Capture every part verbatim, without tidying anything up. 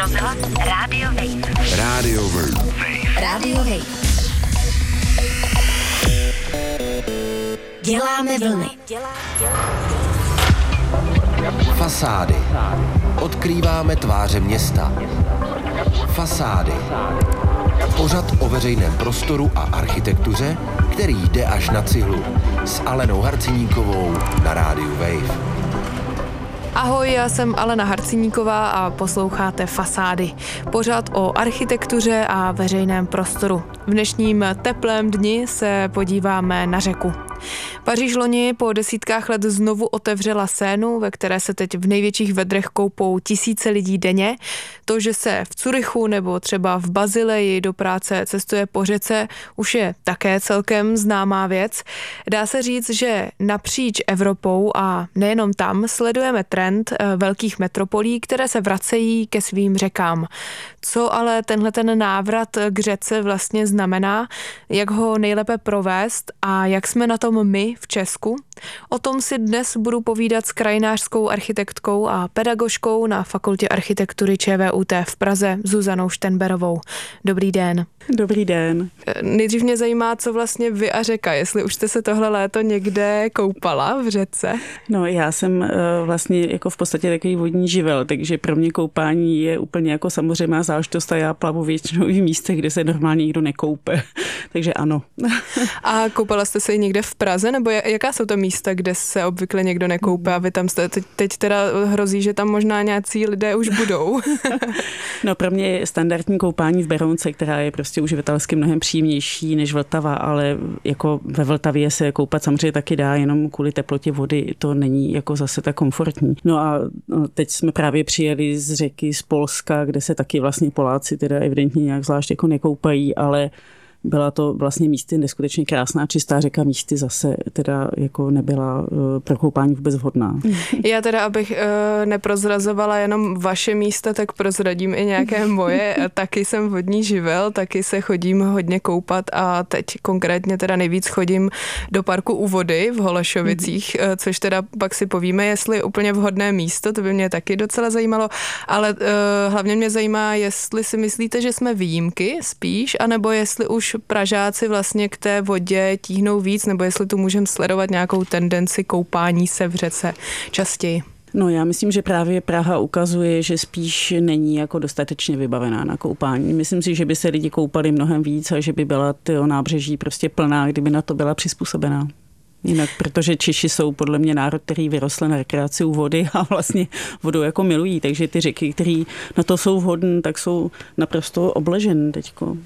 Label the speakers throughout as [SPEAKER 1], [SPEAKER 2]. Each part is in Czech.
[SPEAKER 1] Rozhlas Rádio Wave.
[SPEAKER 2] Rádio Wave.
[SPEAKER 1] Rádio Wave. Děláme vlny.
[SPEAKER 2] Fasády. Odkrýváme tváře města. Fasády. Pořad o veřejném prostoru a architektuře, který jde až na cihlu. S Alenou Harciníkovou na Rádiu Wave.
[SPEAKER 3] Ahoj, já jsem Alena Harciníková a posloucháte Fasády. Pořad o architektuře a veřejném prostoru. V dnešním teplém dni se podíváme na řeku. Paříž loni po desítkách let znovu otevřela Sénu, ve které se teď v největších vedrech koupou tisíce lidí denně. To, že se v Curychu nebo třeba v Basileji do práce cestuje po řece, už je také celkem známá věc. Dá se říct, že napříč Evropou a nejenom tam sledujeme trend velkých metropolí, které se vracejí ke svým řekám. Co ale tenhle ten návrat k řece vlastně znamená, jak ho nejlépe provést a jak jsme na tom my v Česku? O tom si dnes budu povídat s krajinářskou architektkou a pedagožkou na Fakultě architektury ČVUT v Praze Zuzanou Štenberovou. Dobrý den.
[SPEAKER 4] Dobrý den.
[SPEAKER 3] Nejdřív mě zajímá, co vlastně vy a řeka, jestli už jste se tohle léto někde koupala v řece?
[SPEAKER 4] No, já jsem vlastně jako v podstatě takový vodní živel, takže pro mě koupání je úplně jako samozřejmá záležitost a já plavu většinou v místech, kde se normálně nikdo nekoupe. Takže ano.
[SPEAKER 3] A koupala jste se i někde v Praze, nebo jaká jsou to místa, kde se obvykle někdo nekoupe a vy tam jste, teď, teď teda hrozí, že tam možná nějací lidé už budou.
[SPEAKER 4] No, pro mě je standardní koupání v Berounce, která je prostě uživatelsky mnohem příjemnější než Vltava, ale jako ve Vltavě se koupat samozřejmě taky dá, jenom kvůli teplotě vody to není jako zase tak komfortní. No a teď jsme právě přijeli z řeky z Polska, kde se taky vlastně Poláci teda evidentně nějak zvlášť jako nekoupají, ale byla to vlastně místy neskutečně krásná, čistá řeka, místy zase teda jako nebyla uh, pro koupání vůbec vhodná.
[SPEAKER 3] Já teda, abych uh, neprozrazovala jenom vaše místa, tak prozradím i nějaké moje. Taky jsem vodní živel, taky se chodím hodně koupat a teď konkrétně teda nejvíc chodím do parku u vody v Holešovicích, mm. což teda pak si povíme, jestli je úplně vhodné místo, to by mě taky docela zajímalo, ale uh, hlavně mě zajímá, jestli si myslíte, že jsme výjimky spíš, anebo jestli už Pražáci vlastně k té vodě tíhnou víc, nebo jestli tu můžeme sledovat nějakou tendenci koupání se v řece častěji?
[SPEAKER 4] No, já myslím, že právě Praha ukazuje, že spíš není jako dostatečně vybavená na koupání. Myslím si, že by se lidi koupali mnohem víc a že by byla tyho nábřeží prostě plná, kdyby na to byla přizpůsobená. Jinak, protože Češi jsou podle mě národ, který vyrostl na rekreaci u vody a vlastně vodu jako milují, takže ty řeky, které na to jsou vhodné, tak jsou naprosto obležen teďko.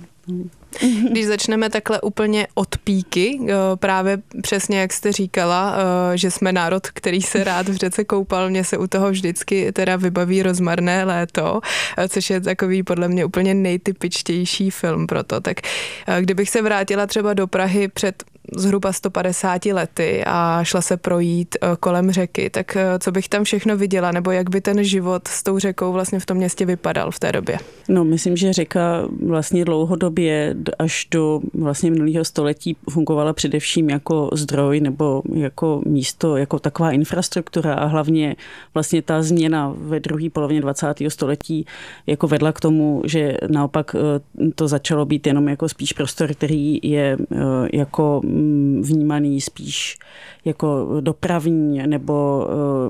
[SPEAKER 3] Když začneme takhle úplně od píky, právě přesně jak jste říkala, že jsme národ, který se rád v řece koupal, mě se u toho vždycky teda vybaví Rozmarné léto, což je takový podle mě úplně nejtypičtější film pro to. Tak kdybych se vrátila třeba do Prahy před zhruba sto padesáti lety a šla se projít kolem řeky, tak co bych tam všechno viděla, nebo jak by ten život s tou řekou vlastně v tom městě vypadal v té době?
[SPEAKER 4] No, myslím, že řeka vlastně dlouhodobě až do vlastně minulého století fungovala především jako zdroj nebo jako místo, jako taková infrastruktura a hlavně vlastně ta změna ve druhé polovině dvacátého století jako vedla k tomu, že naopak to začalo být jenom jako spíš prostor, který je jako vnímaný spíš jako dopravní nebo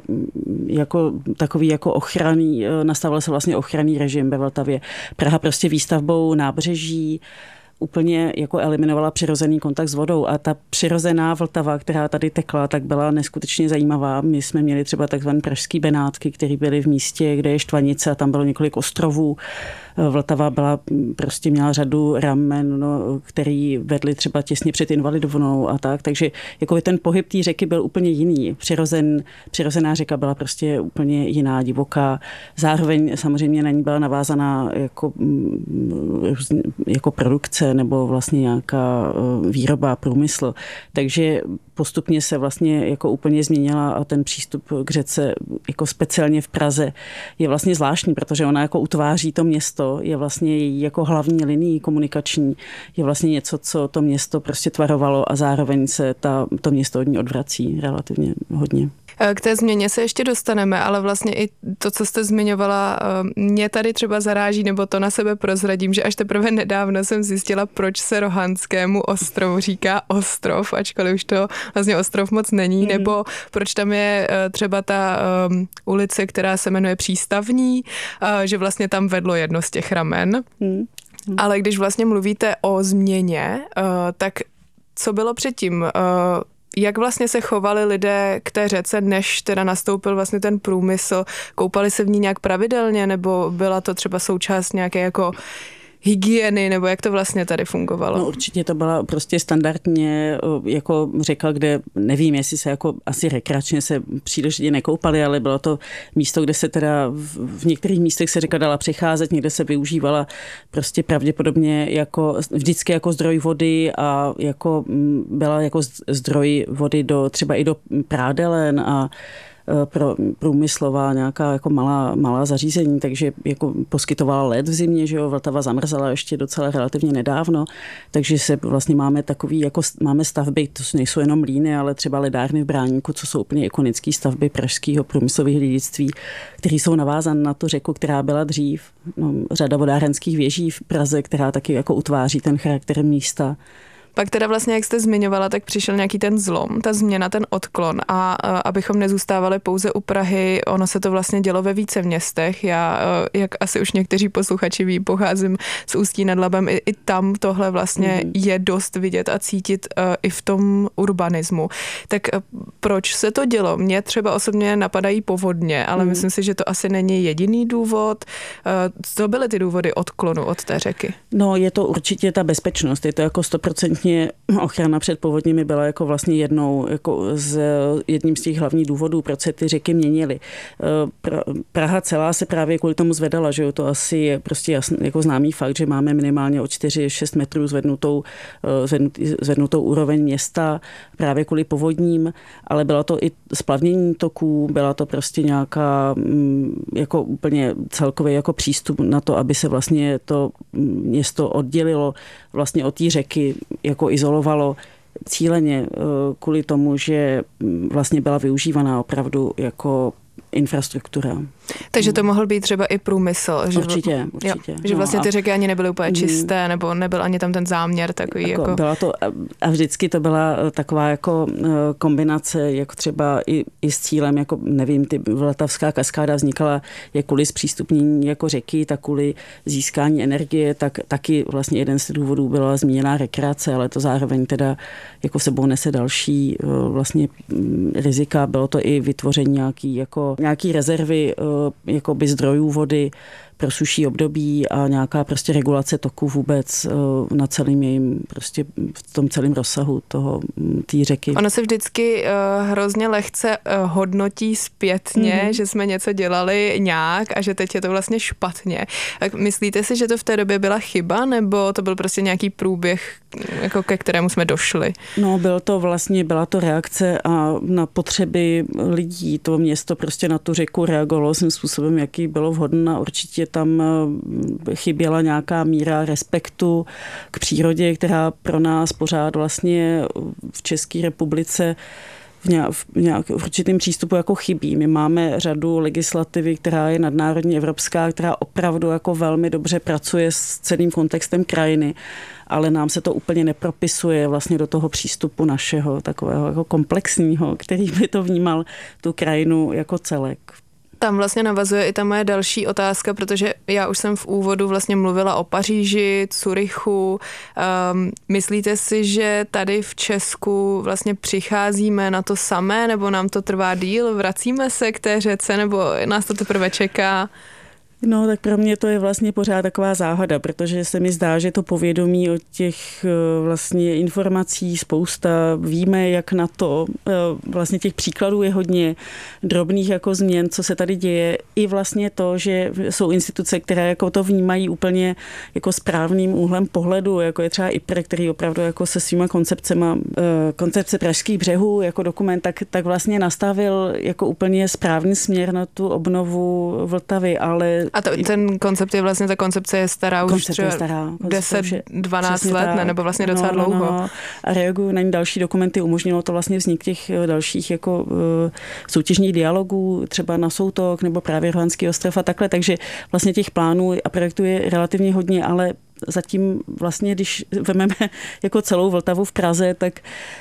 [SPEAKER 4] jako takový jako ochranný, nastavil se vlastně ochranný režim ve Vltavě. Praha prostě výstavbou nábřeží úplně jako eliminovala přirozený kontakt s vodou a ta přirozená Vltava, která tady tekla, tak byla neskutečně zajímavá. My jsme měli třeba takzvané pražský Benátky, které byly v místě, kde je Štvanice a tam bylo několik ostrovů. Vltava byla, prostě měla řadu ramen, no, který vedly třeba těsně před Invalidovnou a tak, takže jako ten pohyb té řeky byl úplně jiný. Přirozen, přirozená řeka byla prostě úplně jiná, divoká. Zároveň samozřejmě na ní byla navázaná jako, jako produkce nebo vlastně nějaká výroba, průmysl. Takže postupně se vlastně jako úplně změnila a ten přístup k řece jako speciálně v Praze je vlastně zvláštní, protože ona jako utváří to město, je vlastně její jako hlavní linií komunikační, je vlastně něco, co to město prostě tvarovalo a zároveň se ta, to město od ní odvrací relativně hodně.
[SPEAKER 3] K té změně se ještě dostaneme, ale vlastně i to, co jste zmiňovala, mě tady třeba zaráží, nebo to na sebe prozradím, že až teprve nedávno jsem zjistila, proč se Rohanskému ostrovu říká ostrov, ačkoliv už to vlastně ostrov moc není, mm. nebo proč tam je třeba ta um, ulice, která se jmenuje Přístavní, uh, že vlastně tam vedlo jedno z těch ramen. Mm. Ale když vlastně mluvíte o změně, uh, tak co bylo předtím? Uh, jak vlastně se chovali lidé k té řece, než teda nastoupil vlastně ten průmysl? Koupali se v ní nějak pravidelně, nebo byla to třeba součást nějaké jako hygieny, nebo jak to vlastně tady fungovalo?
[SPEAKER 4] No určitě to byla prostě standardně jako řeka, kde nevím, jestli se jako asi rekreačně se příliš lidi nekoupali, ale bylo to místo, kde se teda v některých místech se řeka dala přecházet, někde se využívala prostě pravděpodobně jako vždycky jako zdroj vody a jako byla jako zdroj vody do třeba i do prádelen a pro průmyslová nějaká jako malá, malá zařízení, takže jako poskytovala led v zimě, že jo, Vltava zamrzala ještě docela relativně nedávno, takže se vlastně máme takový, jako máme stavby, to nejsou jenom mlýny, ale třeba ledárny v Bráníku, co jsou úplně ikonické stavby pražského průmyslového dědictví, které jsou navázané na tu řeku, která byla dřív. No, řada vodárenských věží v Praze, která taky jako utváří ten charakter místa.
[SPEAKER 3] Pak teda vlastně, jak jste zmiňovala, tak přišel nějaký ten zlom, ta změna, ten odklon a, a abychom nezůstávali pouze u Prahy, ono se to vlastně dělo ve více městech. Já, jak asi už někteří posluchači ví, pocházím z Ústí nad Labem, i, i tam tohle vlastně mm. je dost vidět a cítit uh, i v tom urbanismu. Tak uh, proč se to dělo? Mně třeba osobně napadají povodně, ale mm. myslím si, že to asi není jediný důvod. Uh, co byly ty důvody odklonu od té řeky?
[SPEAKER 4] No, je to určitě ta bezpečnost, je to jako sto procent ochrana před povodněmi byla jako vlastně jednou, jako z, jedním z těch hlavních důvodů, proč se ty řeky měnily. Praha celá se právě kvůli tomu zvedala, že jo, to asi je prostě jasný, jako známý fakt, že máme minimálně o čtyři až šest metrů zvednutou, zvednut, zvednutou úroveň města právě kvůli povodním, ale bylo to i splavnění toků, byla to prostě nějaká jako úplně celkově jako přístup na to, aby se vlastně to město oddělilo vlastně od té řeky, jako izolovalo cíleně kvůli tomu, že vlastně byla využívaná opravdu jako infrastruktura.
[SPEAKER 3] Takže to mohl být třeba i průmysl. Že
[SPEAKER 4] určitě, určitě.
[SPEAKER 3] Jo, že vlastně ty řeky ani nebyly úplně čisté, nebo nebyl ani tam ten záměr takový. Jako, jako...
[SPEAKER 4] Byla to, a vždycky to byla taková jako kombinace, jako třeba i, i s cílem, jako nevím, ty Vltavská kaskáda vznikala jak kvůli zpřístupnění jako řeky, tak kvůli získání energie, tak taky vlastně jeden z důvodů byla zmíněná rekreace, ale to zároveň teda jako sebou nese další vlastně rizika. Bylo to i vytvoření nějaký, jako, nějaký rezervy jakoby zdrojů vody pro suší období a nějaká prostě regulace toku vůbec na celým jejím, prostě v tom celém rozsahu toho té řeky.
[SPEAKER 3] Ono se vždycky uh, hrozně lehce uh, hodnotí zpětně, mm-hmm. že jsme něco dělali nějak a že teď je to vlastně špatně. Tak myslíte si, že to v té době byla chyba, nebo to byl prostě nějaký průběh, jako ke kterému jsme došli?
[SPEAKER 4] No, byl to vlastně, byla to reakce a na potřeby lidí. To město prostě na tu řeku reagovalo svým způsobem, jaký bylo vhodné. Určitě tam chyběla nějaká míra respektu k přírodě, která pro nás pořád vlastně v České republice v, nějak, v, nějak, v určitém přístupu jako chybí. My máme řadu legislativy, která je nadnárodní evropská, která opravdu jako velmi dobře pracuje s celým kontextem krajiny, ale nám se to úplně nepropisuje vlastně do toho přístupu našeho, takového jako komplexního, který by to vnímal tu krajinu jako celek.
[SPEAKER 3] Tam vlastně navazuje i ta moje další otázka, protože já už jsem v úvodu vlastně mluvila o Paříži, Curychu. Um, myslíte si, že tady v Česku vlastně přicházíme na to samé, nebo nám to trvá díl, vracíme se k té řece, nebo nás to teprve čeká?
[SPEAKER 4] No, tak pro mě to je vlastně pořád taková záhada, protože se mi zdá, že to povědomí o těch vlastně informací spousta, víme, jak na to, vlastně těch příkladů je hodně drobných jako změn, co se tady děje, i vlastně to, že jsou instituce, které jako to vnímají úplně jako správným úhlem pohledu, jako je třeba I P R, který opravdu jako se svýma koncepcema, koncepce Pražských břehů jako dokument, tak, tak vlastně nastavil jako úplně správný směr na tu obnovu Vltavy, ale
[SPEAKER 3] A to, ten koncept je vlastně, ta koncepce je stará už třeba deset dvanáct let, ne, nebo vlastně docela
[SPEAKER 4] no,
[SPEAKER 3] dlouho.
[SPEAKER 4] No, no. A reagují na ní další dokumenty, umožnilo to vlastně vznik těch dalších jako uh, soutěžních dialogů, třeba na Soutok nebo právě Rohanský ostrov a takhle, takže vlastně těch plánů a projektů je relativně hodně, ale zatím vlastně, když vememe jako celou Vltavu v Praze, tak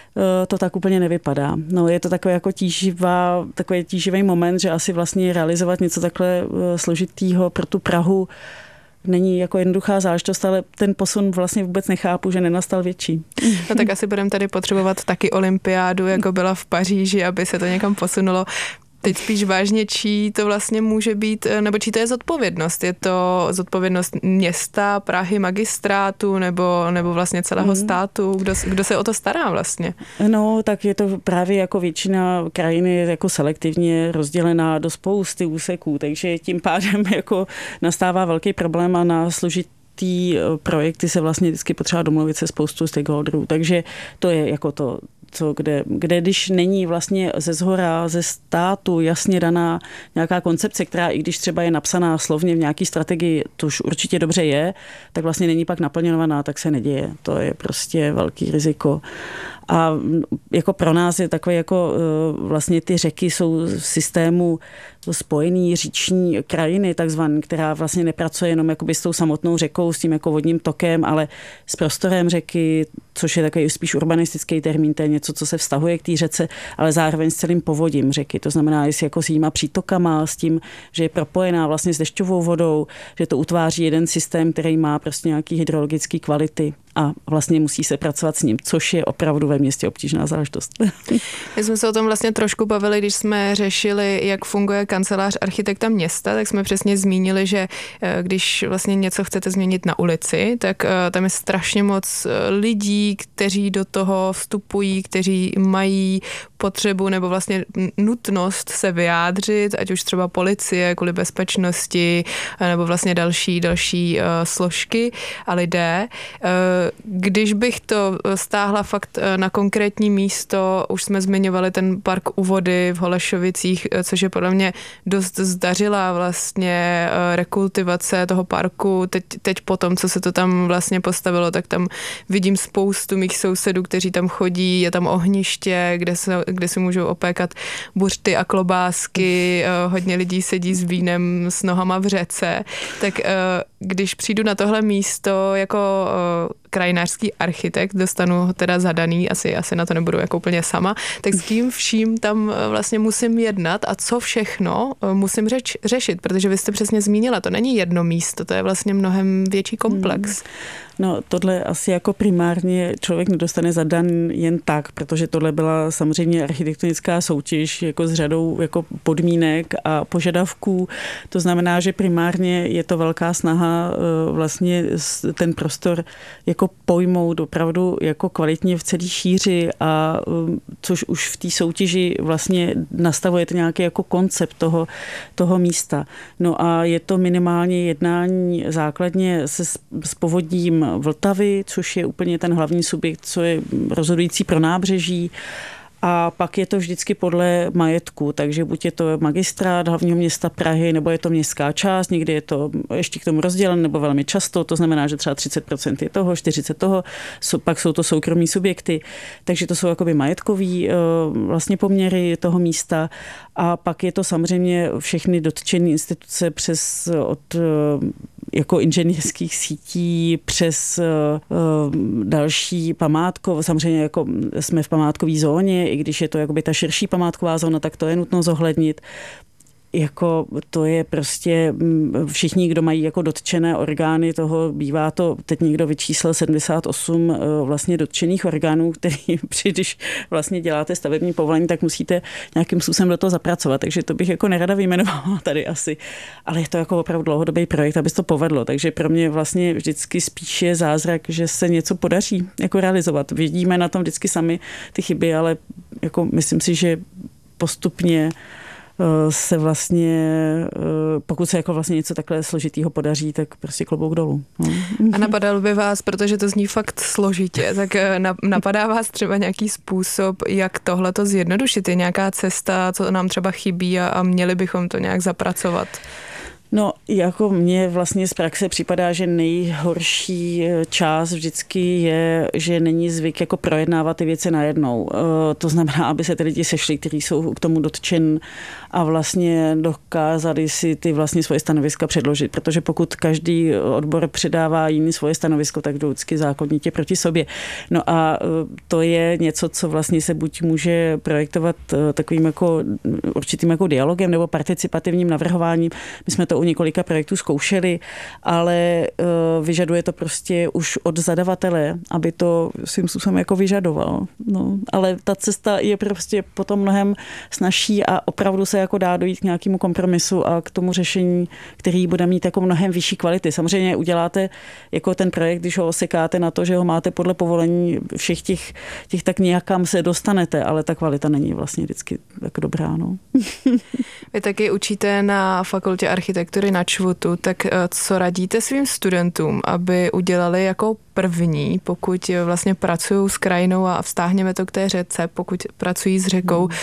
[SPEAKER 4] to tak úplně nevypadá. No, je to takové jako tíživá, takový tíživý moment, že asi vlastně realizovat něco takhle složitýho pro tu Prahu není jako jednoduchá záležitost, ale ten posun vlastně vůbec nechápu, že nenastal větší.
[SPEAKER 3] No tak asi budeme tady potřebovat taky olympiádu, jako byla v Paříži, aby se to někam posunulo. Teď spíš vážně, čí to vlastně může být, nebo čí to je zodpovědnost? Je to zodpovědnost města, Prahy, magistrátu, nebo, nebo vlastně celého státu? Kdo, kdo se o to stará vlastně?
[SPEAKER 4] No, tak je to právě jako většina krajiny jako selektivně rozdělená do spousty úseků, takže tím pádem jako nastává velký problém a na složit ty projekty se vlastně vždycky potřeba domluvit se spoustu stakeholderů, takže to je jako to, co, kde, kde když není vlastně ze zhora, ze státu jasně daná nějaká koncepce, která i když třeba je napsaná slovně v nějaký strategii, to už určitě dobře je, tak vlastně není pak naplňovaná, tak se neděje. To je prostě velký riziko. A jako pro nás je takové jako vlastně ty řeky jsou v systému spojený říční krajiny takzvaný, která vlastně nepracuje jenom jakoby s tou samotnou řekou, s tím jako vodním tokem, ale s prostorem řeky, což je takový spíš urbanistický termín, to je něco, co se vztahuje k té řece, ale zároveň s celým povodím řeky. To znamená, jestli jako s jíma přítokama, s tím, že je propojená vlastně s dešťovou vodou, že to utváří jeden systém, který má prostě nějaký hydrologické kvality a vlastně musí se pracovat s ním, což je opravdu ve městě obtížná záležitost.
[SPEAKER 3] My jsme se o tom vlastně trošku bavili, když jsme řešili, jak funguje kancelář architekta města, tak jsme přesně zmínili, že když vlastně něco chcete změnit na ulici, tak tam je strašně moc lidí, kteří do toho vstupují, kteří mají potřebu nebo vlastně nutnost se vyjádřit, ať už třeba policie kvůli bezpečnosti nebo vlastně další, další uh, složky a lidé. Uh, když bych to stáhla fakt na konkrétní místo, už jsme zmiňovali ten park u vody v Holešovicích, což je podle mě dost zdařilá vlastně uh, rekultivace toho parku. Teď, teď po tom, co se to tam vlastně postavilo, tak tam vidím spoustu mých sousedů, kteří tam chodí, je tam ohniště, kde se kde si můžou opékat buřty a klobásky, hodně lidí sedí s vínem s nohama v řece, tak když přijdu na tohle místo jako krajinářský architekt, dostanu ho teda zadaný, asi, asi na to nebudu jako úplně sama, tak s kým vším tam vlastně musím jednat a co všechno musím řeč, řešit, protože vy jste přesně zmínila, to není jedno místo, to je vlastně mnohem větší komplex.
[SPEAKER 4] No tohle asi jako primárně člověk nedostane zadan jen tak, protože tohle byla samozřejmě architektonická soutěž jako s řadou jako podmínek a požadavků. To znamená, že primárně je to velká snaha vlastně ten prostor jako pojmout opravdu jako kvalitně v celý šíři a což už v té soutěži vlastně nastavujete nějaký jako koncept toho, toho místa. No a je to minimálně jednání základně se s povodím Vltavy, což je úplně ten hlavní subjekt, co je rozhodující pro nábřeží. A pak je to vždycky podle majetku, takže buď je to magistrát hlavního města Prahy, nebo je to městská část, někdy je to ještě k tomu rozdělen, nebo velmi často, to znamená, že třeba třicet procent je toho, čtyřicet procent toho, pak jsou to soukromí subjekty, takže to jsou jakoby majetkový vlastně poměry toho místa a pak je to samozřejmě všechny dotčené instituce přes od jako inženýrských sítí přes uh, další památko, samozřejmě jako jsme v památkové zóně, i když je to jakoby ta širší památková zóna, tak to je nutno zohlednit. Jako to je prostě všichni, kdo mají jako dotčené orgány toho, bývá to, teď někdo vyčíslil sedmdesát osm vlastně dotčených orgánů, který při, když vlastně děláte stavební povolení, tak musíte nějakým způsobem do toho zapracovat, takže to bych jako nerada vyjmenovala tady asi, ale je to jako opravdu dlouhodobý projekt, aby se to povedlo, takže pro mě vlastně vždycky spíš je zázrak, že se něco podaří jako realizovat. Vidíme na tom vždycky sami ty chyby, ale jako myslím si, že postupně se vlastně, pokud se jako vlastně něco takhle složitýho podaří, tak prostě klobouk dolů. No.
[SPEAKER 3] A napadalo by vás, protože to zní fakt složitě, tak napadá vás třeba nějaký způsob, jak tohle to zjednodušit? Je nějaká cesta, co nám třeba chybí a, a měli bychom to nějak zapracovat?
[SPEAKER 4] No, jako mně vlastně z praxe připadá, že nejhorší část vždycky je, že není zvyk jako projednávat ty věci najednou. To znamená, aby se ty lidi sešli, kteří jsou k tomu dotčen a vlastně dokázali si ty vlastně svoje stanoviska předložit, protože pokud každý odbor předává jiný svoje stanovisko, tak jdou vždycky zákonitě proti sobě. No a to je něco, co vlastně se buď může projektovat takovým jako určitým jako dialogem nebo participativním navrhováním. My jsme to u několika projektů zkoušeli, ale uh, vyžaduje to prostě už od zadavatele, aby to svým způsobem jako vyžadoval. No, ale ta cesta je prostě potom mnohem snazší a opravdu se jako dá dojít k nějakému kompromisu a k tomu řešení, který bude mít jako mnohem vyšší kvality. Samozřejmě uděláte jako ten projekt, když ho osekáte na to, že ho máte podle povolení všech těch, těch tak nějakam se dostanete, ale ta kvalita není vlastně vždycky tak dobrá. No.
[SPEAKER 3] Vy taky učíte na fakultě architektury na ČVUTu, tak co radíte svým studentům, aby udělali jako první, pokud vlastně pracují s krajinou a vztáhněme to k té řece, pokud pracují s řekou, hmm.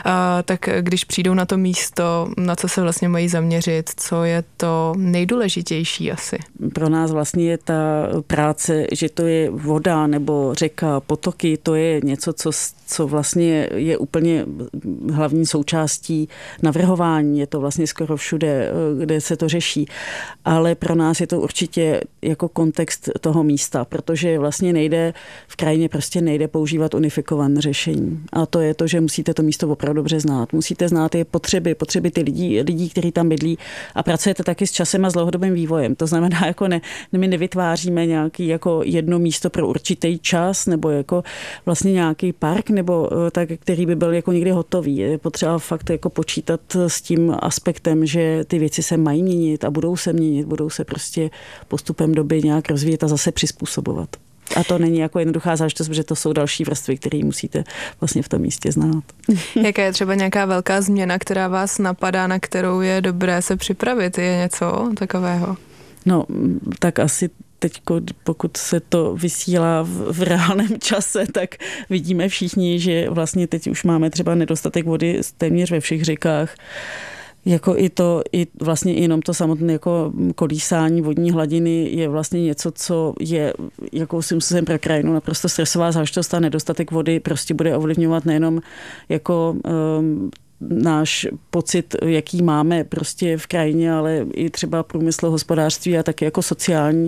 [SPEAKER 3] tak když přijdou na to místo, na co se vlastně mají zaměřit, co je to nejdůležitější asi?
[SPEAKER 4] Pro nás vlastně je ta práce, že to je voda nebo řeka, potoky, to je něco, co, co vlastně je úplně hlavní součástí navrhování. Je to vlastně skoro všude, kde se to řeší. Ale pro nás je to určitě jako kontext toho místa, protože vlastně nejde, v krajině prostě nejde používat unifikované řešení. A to je to, že musíte to místo opravdu dobře znát. Musíte znát i potřeby, potřeby ty lidí, lidí, kteří tam bydlí a pracujete taky s časem a s dlouhodobým vývojem. To znamená, jako ne, my nevytváříme nějaký jako jedno místo pro určitý čas nebo jako vlastně nějaký park nebo tak, který by byl jako někdy hotový. Je potřeba fakt jako počítat s tím aspektem, že ty věci se mají měnit a budou se měnit, budou se prostě postupem doby nějak rozvíjet a zase přizpůsobovat. A to není jako jednoduchá záležitost, protože to jsou další vrstvy, které musíte vlastně v tom místě znát.
[SPEAKER 3] Jaká je třeba nějaká velká změna, která vás napadá, na kterou je dobré se připravit? Je něco takového?
[SPEAKER 4] No, tak asi teď, pokud se to vysílá v, v reálném čase, tak vidíme všichni, že vlastně teď už máme třeba nedostatek vody téměř ve všech řekách. Jako i to, i vlastně jenom to samotné jako kolísání vodní hladiny je vlastně něco, co je jako si musím pro krajinu naprosto stresová záležitost a nedostatek vody prostě bude ovlivňovat nejenom jako um, náš pocit, jaký máme prostě v krajině, ale i třeba průmysl, hospodářství a taky jako sociální.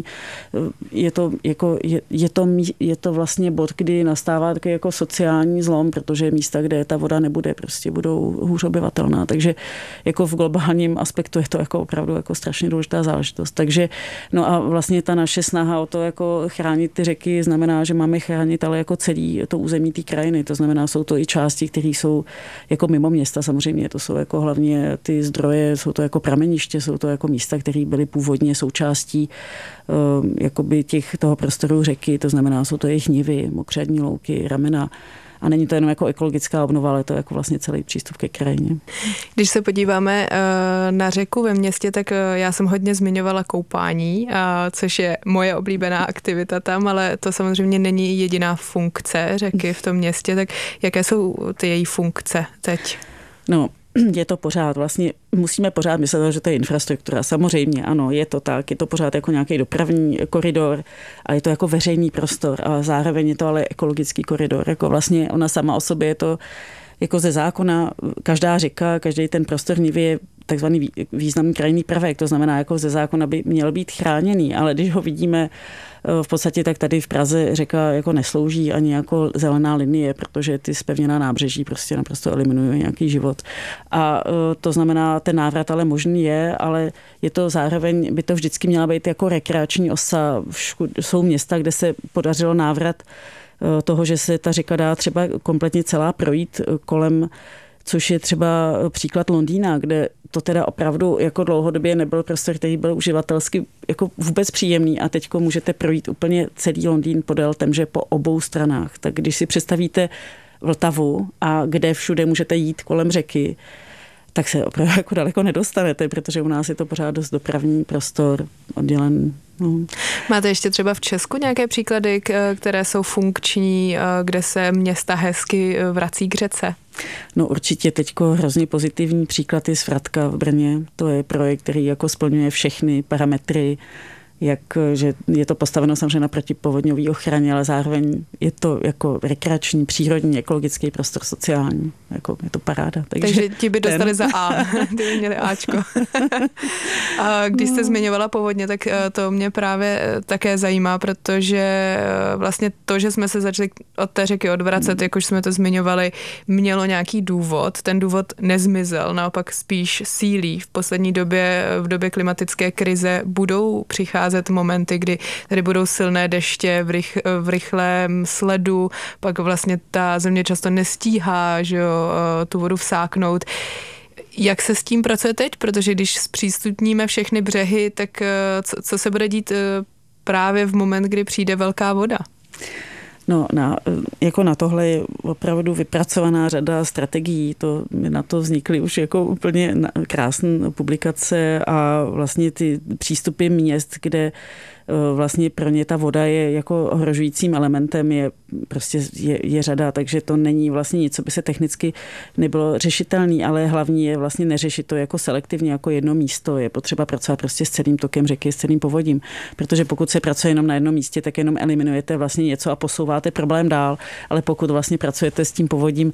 [SPEAKER 4] Je to, jako, je, je to, je to vlastně bod, kdy nastává taky jako sociální zlom, protože místa, kde ta voda nebude, prostě budou hůř obyvatelná. Takže jako v globálním aspektu je to jako opravdu jako strašně důležitá záležitost. Takže no a vlastně ta naše snaha o to jako chránit ty řeky znamená, že máme chránit ale jako celý to území té krajiny. To znamená, jsou to i části, které jsou jako mimo města. Samozřejmě to jsou jako hlavně ty zdroje, jsou to jako prameniště, jsou to jako místa, které byly původně součástí uh, jakoby těch toho prostoru řeky, to znamená, jsou to jejich nivy, mokřadní louky, ramena. A není to jenom jako ekologická obnova, ale to je jako vlastně celý přístup ke krajině.
[SPEAKER 3] Když se podíváme na řeku ve městě, tak já jsem hodně zmiňovala koupání, což je moje oblíbená aktivita tam, ale to samozřejmě není jediná funkce řeky v tom městě. Tak jaké jsou ty její funkce teď?
[SPEAKER 4] No, je to pořád, vlastně musíme pořád myslet, že to je infrastruktura. Samozřejmě, ano, je to tak, je to pořád jako nějaký dopravní koridor a je to jako veřejný prostor a zároveň je to ale ekologický koridor. Jako vlastně ona sama o sobě je to jako ze zákona, každá řeka, každý ten prostor nivy je takzvaný významný krajinný prvek, to znamená, jako ze zákona by měl být chráněný, ale když ho vidíme v podstatě, tak tady v Praze řeka jako neslouží ani jako zelená linie, protože ty zpevněná nábřeží prostě naprosto eliminují nějaký život. A to znamená, ten návrat ale možný je, ale je to zároveň, by to vždycky měla být jako rekreační osa. Jsou města, kde se podařilo návrat toho, že se ta řeka dá třeba kompletně celá projít kolem, což je třeba příklad Londýna, kde to teda opravdu jako dlouhodobě nebyl prostor, který byl uživatelsky jako vůbec příjemný a teďko můžete projít úplně celý Londýn podél Temže po obou stranách. Tak když si představíte Vltavu a kde všude můžete jít kolem řeky, tak se opravdu jako daleko nedostanete, protože u nás je to pořád dost dopravní prostor oddělen. No.
[SPEAKER 3] Máte ještě třeba v Česku nějaké příklady, které jsou funkční, kde se města hezky vrací k řece?
[SPEAKER 4] No určitě teďko hrozně pozitivní příklad je Svratka v Brně. To je projekt, který jako splňuje všechny parametry, jak, že je to postaveno samozřejmě na protipovodňové ochraně, ale zároveň je to jako rekreační, přírodní, ekologický prostor sociální. Jako, je to paráda. Takže,
[SPEAKER 3] Takže ti by dostali ten... za A, ty by měli Ačko. A když jste zmiňovala povodně, tak to mě právě také zajímá, protože vlastně to, že jsme se začali od té řeky odvracet, jak už jsme to zmiňovali, mělo nějaký důvod. Ten důvod nezmizel, naopak spíš sílí. V poslední době, v době klimatické krize budou přicházet momenty, kdy tady budou silné deště v, rych, v rychlém sledu, pak vlastně ta země často nestíhá, že jo, tu vodu vsáknout. Jak se s tím pracuje teď? Protože když zpřístupníme všechny břehy, tak co, co se bude dít právě v moment, kdy přijde velká voda?
[SPEAKER 4] No, na, jako na tohle je opravdu vypracovaná řada strategií. To, na to vznikly už jako úplně krásné publikace a vlastně ty přístupy měst, kde vlastně pro ně ta voda je jako ohrožujícím elementem, je prostě je, je řada, takže to není vlastně nic, co by se technicky nebylo řešitelný, ale hlavní je vlastně neřešit to jako selektivně, jako jedno místo. Je potřeba pracovat prostě s celým tokem řeky, s celým povodím, protože pokud se pracuje jenom na jednom místě, tak jenom eliminujete vlastně něco a posouváte problém dál, ale pokud vlastně pracujete s tím povodím,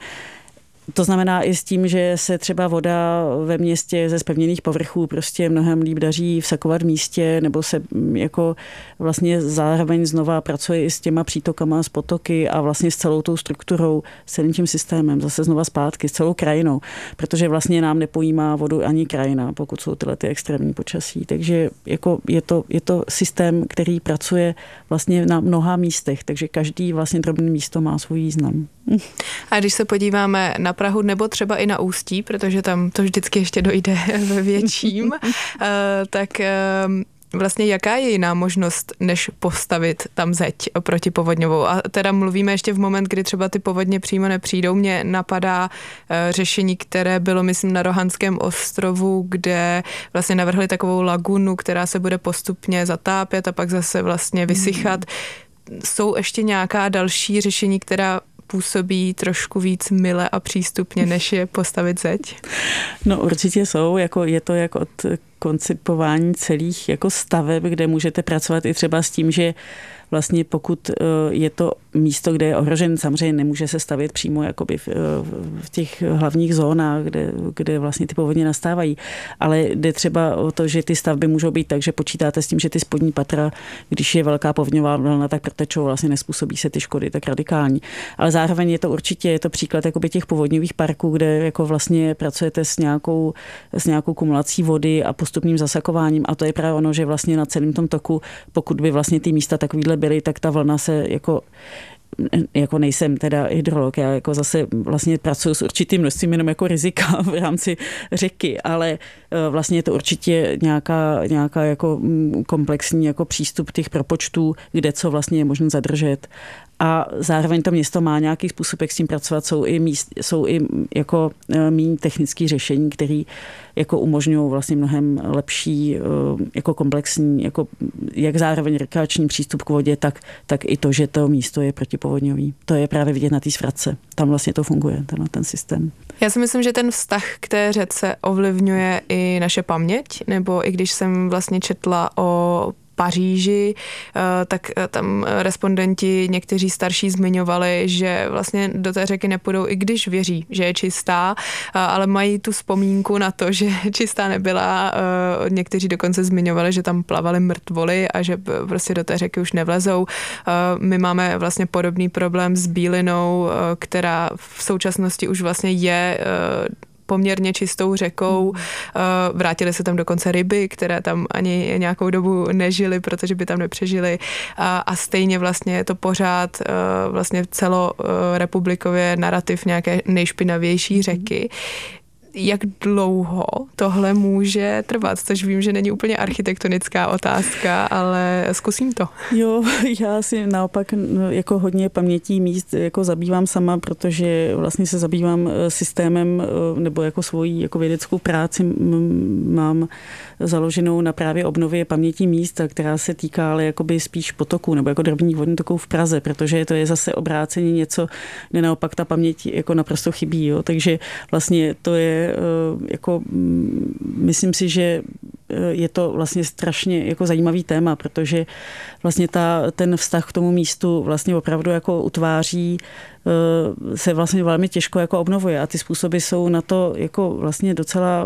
[SPEAKER 4] to znamená i s tím, že se třeba voda ve městě ze zpevněných povrchů prostě mnohem líp daří vsakovat v místě, nebo se jako vlastně zároveň znova pracuje i s těma přítokama, s potoky a vlastně s celou tou strukturou, s celým tím systémem, zase znova zpátky, s celou krajinou, protože vlastně nám nepojímá vodu ani krajina, pokud jsou tyhle ty extrémní počasí. Takže jako je to, je to systém, který pracuje vlastně na mnoha místech, takže každý vlastně drobné místo má svůj význam.
[SPEAKER 3] A když se podíváme na Prahu nebo třeba i na Ústí, protože tam to vždycky ještě dojde ve větším, tak vlastně jaká je jiná možnost, než postavit tam zeď protipovodňovou? A teda mluvíme ještě v moment, kdy třeba ty povodně přímo nepřijdou. Mně napadá řešení, které bylo, myslím, na Rohanském ostrovu, kde vlastně navrhli takovou lagunu, která se bude postupně zatápět a pak zase vlastně vysychat. Hmm. Jsou ještě nějaká další řešení, která působí trošku víc mile a přístupně, než je postavit zeď?
[SPEAKER 4] No určitě jsou, jako je to jak od koncipování celých jako staveb, kde můžete pracovat i třeba s tím, že vlastně pokud je to místo, kde je ohrožen, samozřejmě nemůže se stavět přímo jakoby v, v těch hlavních zónách, kde, kde vlastně ty povodně nastávají, ale jde třeba o to, že ty stavby můžou být tak, že počítáte s tím, že ty spodní patra, když je velká povodňová vlna, tak protečou, vlastně nespůsobí se ty škody tak radikální. Ale zároveň je to určitě, je to příklad jakoby těch povodňových parků, kde jako vlastně pracujete s nějakou, s nějakou kumulací vody a postupným zasakováním a to je právě ono, že vlastně na celém tom toku, pokud by vlastně ty místa takovýhle byly, tak ta vlna se jako jako nejsem teda hydrolog, já jako zase vlastně pracuji s určitým množstvím jenom jako rizika v rámci řeky, ale vlastně je to určitě nějaká, nějaká jako komplexní jako přístup těch propočtů, kde co vlastně je možno zadržet. A zároveň to město má nějaký způsob, jak s tím pracovat, jsou i, míst, jsou i jako méně technické řešení, které jako umožňují vlastně mnohem lepší jako komplexní, jako jak zároveň rekreační přístup k vodě, tak, tak i to, že to místo je protipovodňový. To je právě vidět na té Svratce. Tam vlastně to funguje, ten, ten systém.
[SPEAKER 3] Já si myslím, že ten vztah k té řece ovlivňuje i naše paměť, nebo i když jsem vlastně četla o Paříži, tak tam respondenti někteří starší zmiňovali, že vlastně do té řeky nepůjdou, i když věří, že je čistá, ale mají tu vzpomínku na to, že čistá nebyla. Někteří dokonce zmiňovali, že tam plavaly mrtvoly a že prostě do té řeky už nevlezou. My máme vlastně podobný problém s bílinou, která v současnosti už vlastně je poměrně čistou řekou. Vrátily se tam dokonce ryby, které tam ani nějakou dobu nežily, protože by tam nepřežily. A, a stejně vlastně je to pořád vlastně celorepublikově narrativ nějaké nejšpinavější řeky. jak dlouho tohle může trvat, což vím, že není úplně architektonická otázka, ale zkusím to.
[SPEAKER 4] Jo, já si naopak jako hodně pamětí míst jako zabývám sama, protože vlastně se zabývám systémem nebo jako svojí jako vědeckou práci mám založenou na právě obnově paměti míst, která se týká ale jakoby spíš potoků nebo jako drobných vodních toků v Praze, protože to je zase obráceně něco, kde naopak ta paměť jako naprosto chybí. Jo. Takže vlastně to je jako, myslím si, že je to vlastně strašně jako zajímavý téma, protože vlastně ta, ten vztah k tomu místu vlastně opravdu jako utváří, se vlastně velmi těžko jako obnovuje a ty způsoby jsou na to jako vlastně docela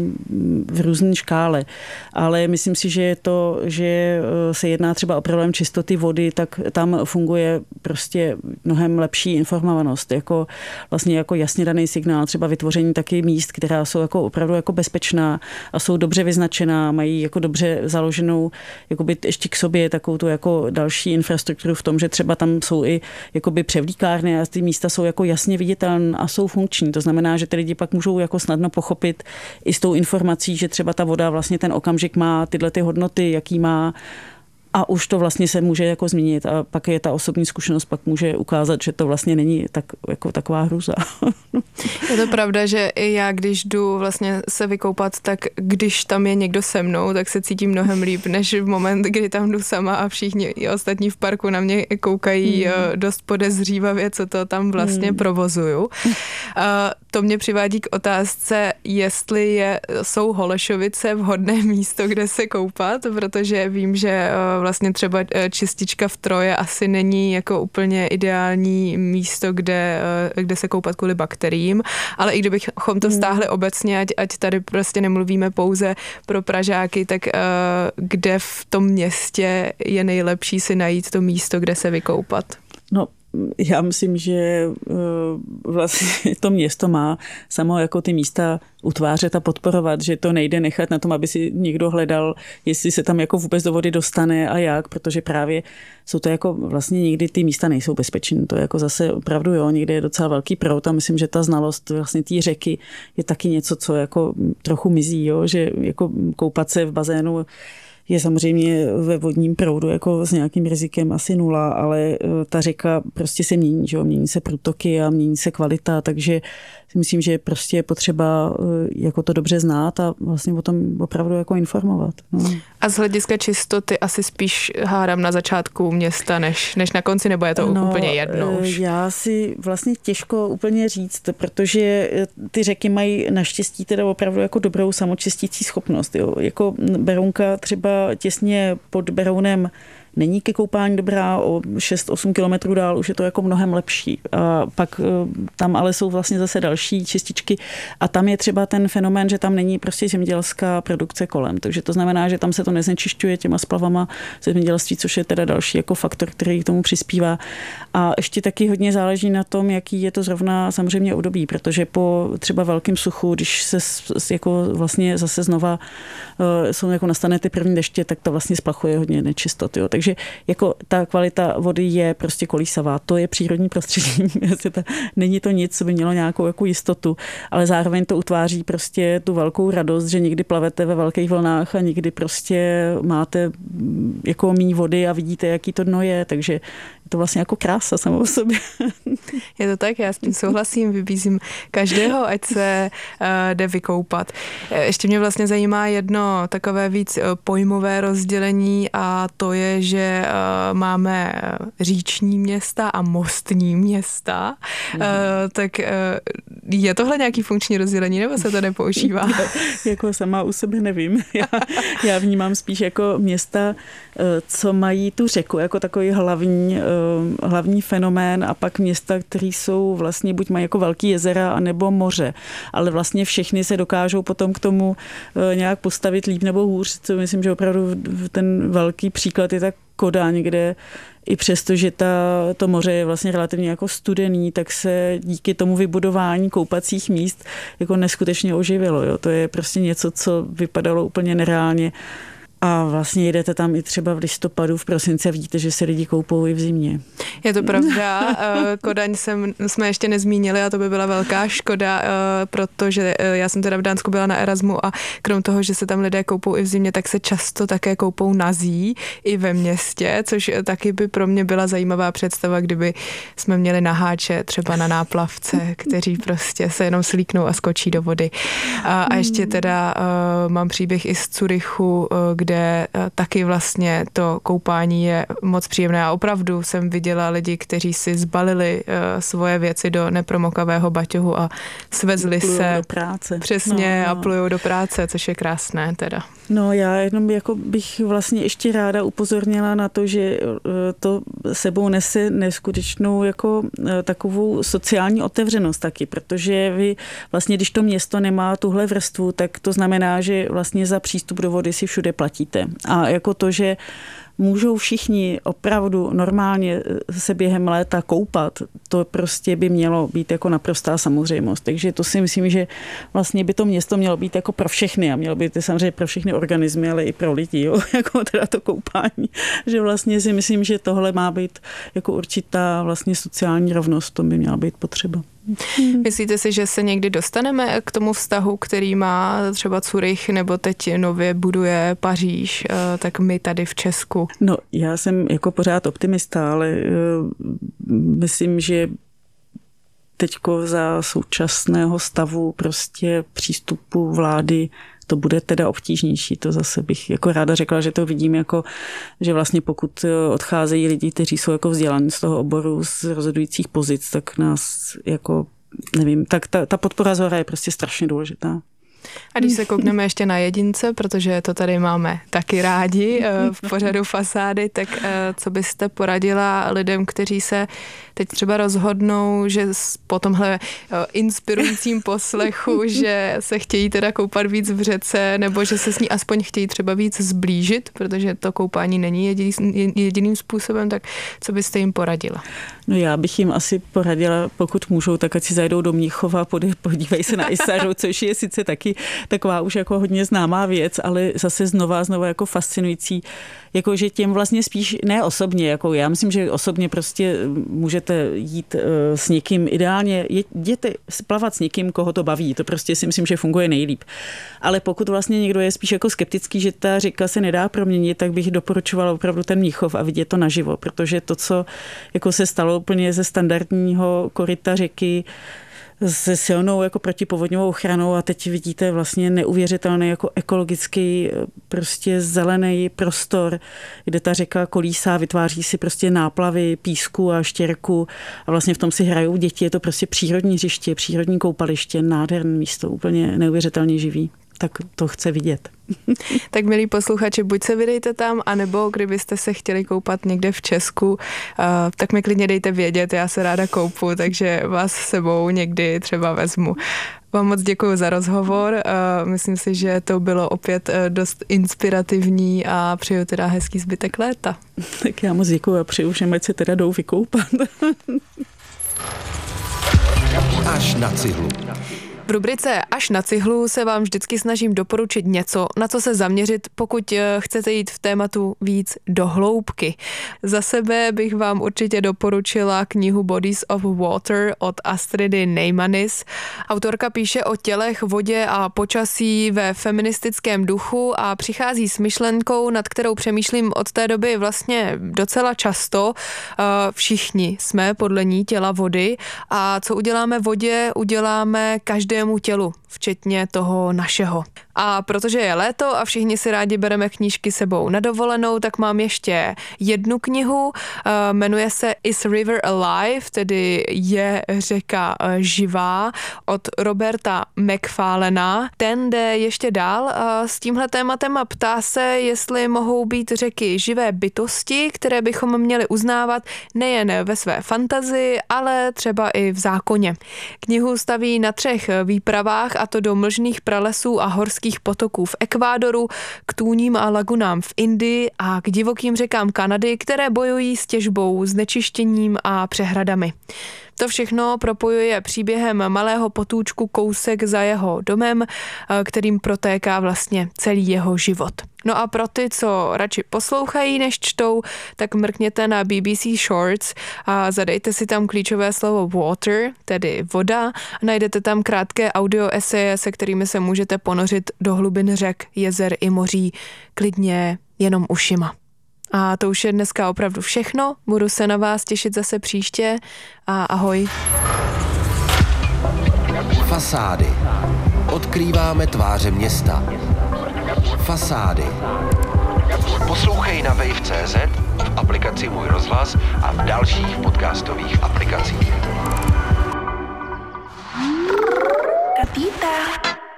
[SPEAKER 4] v různé škále. Ale myslím si, že je to, že se jedná třeba o problém čistoty vody, tak tam funguje prostě mnohem lepší informovanost, jako vlastně jako jasně daný signál, třeba vytvoření taky míst, která jsou jako opravdu jako bezpečná a jsou dobře vyznačená, mají jako dobře založenou jakoby ještě k sobě takovou tu jako další infrastrukturu v tom, že třeba tam jsou i jakoby převlíkárny a ty místa jsou jako jasně viditelné a jsou funkční. To znamená, že ty lidi pak můžou jako snadno pochopit i s tou informací, že třeba ta voda vlastně ten okamžik má tyhle ty hodnoty, jaký má a už to vlastně se může jako změnit a pak je ta osobní zkušenost, pak může ukázat, že to vlastně není tak, jako taková hrůza.
[SPEAKER 3] Je to pravda, že i já, když jdu vlastně se vykoupat, tak když tam je někdo se mnou, tak se cítím mnohem líp, než v moment, kdy tam jdu sama a všichni ostatní v parku na mě koukají hmm. dost podezřívavě, co to tam vlastně hmm. provozuju. A to mě přivádí k otázce, jestli je, jsou Holešovice vhodné místo, kde se koupat, protože vím, že vlastně třeba čistička v Troje asi není jako úplně ideální místo, kde, kde se koupat kvůli bakteriím, ale i kdybychom to stáhli obecně, ať, ať tady prostě nemluvíme pouze pro Pražáky, tak kde v tom městě je nejlepší si najít to místo, kde se vykoupat?
[SPEAKER 4] No, já myslím, že vlastně to město má samo jako ty místa utvářet a podporovat, že to nejde nechat na tom, aby si někdo hledal, jestli se tam jako vůbec do vody dostane a jak, protože právě jsou to jako vlastně někdy ty místa nejsou bezpečné. To je jako zase opravdu jo, někde je docela velký proud a myslím, že ta znalost vlastně té řeky je taky něco, co jako trochu mizí, jo, že jako koupat se v bazénu je samozřejmě ve vodním proudu jako s nějakým rizikem asi nula, ale ta řeka prostě se mění, že jo? Mění se průtoky a mění se kvalita, takže si myslím, že prostě je potřeba jako to dobře znát a vlastně o tom opravdu jako informovat. No.
[SPEAKER 3] A z hlediska čistoty asi spíš hádám na začátku města, než, než na konci, nebo je to no, úplně jedno už?
[SPEAKER 4] Já si vlastně těžko úplně říct, protože ty řeky mají naštěstí teda opravdu jako dobrou samočistící schopnost. Jo? Jako Berounka třeba těsně pod Berounem není ke koupání dobrá, o šest osm kilometrů dál už je to jako mnohem lepší. A pak tam ale jsou vlastně zase další čističky a tam je třeba ten fenomén, že tam není prostě zemědělská produkce kolem. Takže to znamená, že tam se to neznečišťuje těma splavama zemědělství, což je teda další jako faktor, který k tomu přispívá. A ještě taky hodně záleží na tom, jaký je to zrovna samozřejmě období, protože po třeba velkém suchu, když se jako vlastně zase znova jsou jako nastane ty první deště, tak to vlastně splachuje hodně nečistot. Jo. Takže jako ta kvalita vody je prostě kolísavá. To je přírodní prostředí. Není to nic, co by mělo nějakou jako jistotu, ale zároveň to utváří prostě tu velkou radost, že někdy plavete ve velkých vlnách a někdy prostě máte jako míň vody a vidíte, jaký to dno je, takže je to vlastně jako krása samo o sobě.
[SPEAKER 3] Je to tak, já s tím souhlasím, vybízím každého, ať se uh, jde vykoupat. Ještě mě vlastně zajímá jedno takové víc pojmové rozdělení a to je, že uh, máme říční města a mostní města. Mm. Uh, tak uh, je tohle nějaký funkční rozdělení, nebo se to nepoužívá?
[SPEAKER 4] Jako sama u sebe nevím. Já, já vnímám spíš jako města, co mají tu řeku jako takový hlavní, hlavní fenomén a pak města, které jsou vlastně buď mají jako velký jezera, anebo moře. Ale vlastně všechny se dokážou potom k tomu nějak postavit líp nebo hůř. Co myslím, že opravdu ten velký příklad je tak Kodaň, kde i přesto, že ta, to moře je vlastně relativně jako studený, tak se díky tomu vybudování koupacích míst jako neskutečně oživilo. Jo. To je prostě něco, co vypadalo úplně nereálně A vlastně jedete tam i třeba v listopadu, v prosinci a vidíte, že se lidi koupou i v zimě.
[SPEAKER 3] Je to pravda. Kodaň jsem, jsme ještě nezmínili a to by byla velká škoda, protože já jsem teda v Dánsku byla na Erasmu a krom toho, že se tam lidé koupou i v zimě, tak se často také koupou nazí i ve městě, což taky by pro mě byla zajímavá představa, kdyby jsme měli naháče třeba na náplavce, kteří prostě se jenom slíknou a skočí do vody. A ještě teda mám příběh i z Curychu, kde taky vlastně to koupání je moc příjemné a opravdu jsem viděla lidi, kteří si zbalili svoje věci do nepromokavého baťohu a svezli
[SPEAKER 4] plujou
[SPEAKER 3] se
[SPEAKER 4] do práce.
[SPEAKER 3] Přesně
[SPEAKER 4] no, no.
[SPEAKER 3] a plujou do práce, což je krásné teda.
[SPEAKER 4] No já jenom jako bych vlastně ještě ráda upozornila na to, že to sebou nese neskutečnou jako takovou sociální otevřenost taky, protože vy vlastně, když to město nemá tuhle vrstvu, tak to znamená, že vlastně za přístup do vody si všude platíte. A jako to, že můžou všichni opravdu normálně se během léta koupat, to prostě by mělo být jako naprostá samozřejmost. Takže to si myslím, že vlastně by to město mělo být jako pro všechny a mělo by to samozřejmě pro všechny organismy, ale i pro lidi, jo? Jako teda to koupání. Že vlastně si myslím, že tohle má být jako určitá vlastně sociální rovnost, to by měla být potřeba.
[SPEAKER 3] Myslíte si, že se někdy dostaneme k tomu vztahu, který má třeba Curych nebo teď nově buduje Paříž, tak my tady v Česku?
[SPEAKER 4] No, já jsem jako pořád optimista, ale myslím, že teďko za současného stavu prostě přístupu vlády to bude teda obtížnější. To zase bych jako ráda řekla, že to vidím jako, že vlastně pokud odcházejí lidi, kteří jsou jako vzdělaní z toho oboru, z rozhodujících pozic, tak nás jako, nevím, tak ta, ta podpora zhora je prostě strašně důležitá.
[SPEAKER 3] A když se koukneme ještě na jedince, protože to tady máme taky rádi v pořadu Fasády, tak co byste poradila lidem, kteří se teď třeba rozhodnou, že po tomhle inspirujícím poslechu, že se chtějí teda koupat víc v řece, nebo že se s ní aspoň chtějí třeba víc zblížit, protože to koupání není jediný, jediným způsobem, tak co byste jim poradila?
[SPEAKER 4] No já bych jim asi poradila, pokud můžou, tak ať si zajdou do Mnichova, podívají se na Isaru, což je sice taky taková už jako hodně známá věc, ale zase znova znova jako fascinující, jako že těm vlastně spíš ne osobně, jako já myslím, že osobně prostě můžete jít uh, s někým, ideálně jděte plavat s někým, koho to baví, to prostě si myslím, že funguje nejlíp. Ale pokud vlastně někdo je spíš jako skeptický, že ta řeka se nedá proměnit, tak bych doporučovala opravdu ten Mnichov a vidět to naživo, protože to, co jako se stalo úplně ze standardního koryta řeky, se silnou jako protipovodňovou ochranou a teď vidíte vlastně neuvěřitelný jako ekologický prostě zelený prostor, kde ta řeka kolísá, vytváří si prostě náplavy písku a štěrku a vlastně v tom si hrajou děti, je to prostě přírodní hřiště, přírodní koupaliště, nádherné místo, úplně neuvěřitelně živý. Tak to chce vidět.
[SPEAKER 3] Tak milí posluchači, buď se vydejte tam, anebo kdybyste se chtěli koupat někde v Česku, tak mi klidně dejte vědět, já se ráda koupu, takže vás s sebou někdy třeba vezmu. Vám moc děkuji za rozhovor, myslím si, že to bylo opět dost inspirativní a přeju teda hezký zbytek léta.
[SPEAKER 4] Tak já moc děkuji a přeju všem, ať se teda jdou vykoupat.
[SPEAKER 2] Až na cihlu.
[SPEAKER 3] V rubrice Až na cihlu se vám vždycky snažím doporučit něco, na co se zaměřit, pokud chcete jít v tématu víc do hloubky. Za sebe bych vám určitě doporučila knihu Bodies of Water od Astridy Neymanis. Autorka píše o tělech, vodě a počasí ve feministickém duchu a přichází s myšlenkou, nad kterou přemýšlím od té doby vlastně docela často. Všichni jsme podle ní těla vody a co uděláme vodě, uděláme každému tělu, včetně toho našeho. A protože je léto a všichni si rádi bereme knížky sebou na dovolenou, tak mám ještě jednu knihu, jmenuje se Is River Alive, tedy Je řeka živá, od Roberta McFarlana. Ten jde ještě dál s tímhle tématem a ptá se, jestli mohou být řeky živé bytosti, které bychom měli uznávat nejen ve své fantazii, ale třeba i v zákoně. Knihu staví na třech výpravách, a to do mlžných pralesů a horských potoků v Ekvádoru, k tůním a lagunám v Indii a k divokým řekám Kanady, které bojují s těžbou, znečištěním a přehradami. To všechno propojuje příběhem malého potůčku kousek za jeho domem, kterým protéká vlastně celý jeho život. No a pro ty, co radši poslouchají než čtou, tak mrkněte na B B C Shorts a zadejte si tam klíčové slovo water, tedy voda, a najdete tam krátké audio eseje, se kterými se můžete ponořit do hlubin řek, jezer i moří, klidně jenom ušima. A to už je dneska opravdu všechno, budu se na vás těšit zase příště a ahoj.
[SPEAKER 2] Fasády. Odkrýváme tváře města. Fasády. Poslouchej na wave tečka cé zet, v aplikaci Můj rozhlas a v dalších podcastových aplikacích.